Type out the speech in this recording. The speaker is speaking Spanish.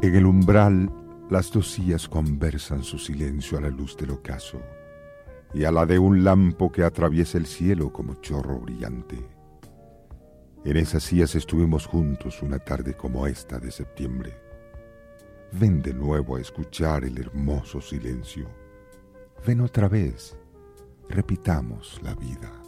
En el umbral, las dos sillas conversan su silencio a la luz del ocaso y a la de un lampo que atraviesa el cielo como chorro brillante. En esas sillas estuvimos juntos una tarde como esta de septiembre. Ven de nuevo a escuchar el hermoso silencio. Ven otra vez, repitamos la vida.